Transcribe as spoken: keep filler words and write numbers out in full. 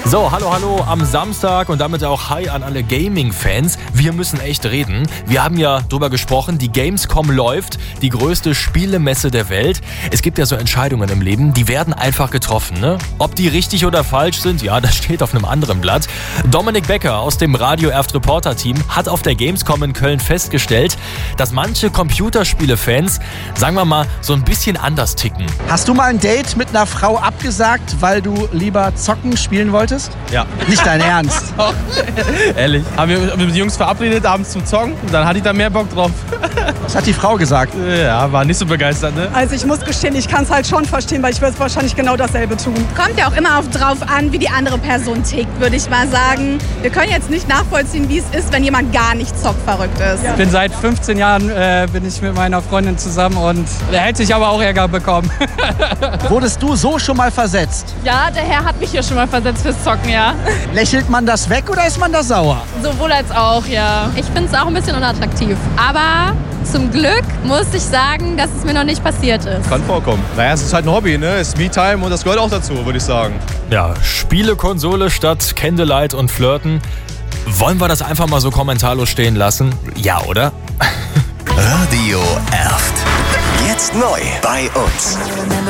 So, hallo, hallo am Samstag und damit auch hi an alle Gaming-Fans. Wir müssen echt reden. Wir haben ja drüber gesprochen, die Gamescom läuft, die größte Spielemesse der Welt. Es gibt ja so Entscheidungen im Leben, die werden einfach getroffen, ne? Ob die richtig oder falsch sind, ja, das steht auf einem anderen Blatt. Dominik Becker aus dem Radio Erft Reporter Team hat auf der Gamescom in Köln festgestellt, dass manche Computerspiele-Fans, sagen wir mal, so ein bisschen anders ticken. Hast du mal ein Date mit einer Frau abgesagt, weil du lieber zocken spielen wolltest? Ja. Nicht dein Ernst? Ehrlich. Haben wir mit den Jungs verabredet, abends zum Zocken. Und dann hatte ich da mehr Bock drauf. Was hat die Frau gesagt? Ja, war nicht so begeistert, ne? Also ich muss gestehen, ich kann es halt schon verstehen, weil ich würde wahrscheinlich genau dasselbe tun. Kommt ja auch immer auf, drauf an, wie die andere Person tickt, würde ich mal sagen. Wir können jetzt nicht nachvollziehen, wie es ist, wenn jemand gar nicht zockverrückt ist. Ich bin seit fünfzehn Jahren äh, bin ich mit meiner Freundin zusammen und er hätte sich aber auch Ärger bekommen. Wurdest du so schon mal versetzt? Ja, der Herr hat mich hier schon mal versetzt fürs Zocken, ja. Lächelt man das weg oder ist man da sauer? Sowohl als auch, ja. Ich finde es auch ein bisschen unattraktiv. Aber zum Glück muss ich sagen, dass es mir noch nicht passiert ist. Kann vorkommen. Naja, es ist halt ein Hobby, ne? Es ist Me-Time und das gehört auch dazu, würde ich sagen. Ja, Spielekonsole statt Candlelight und Flirten. Wollen wir das einfach mal so kommentarlos stehen lassen? Ja, oder? Radio Erft. Jetzt neu bei uns.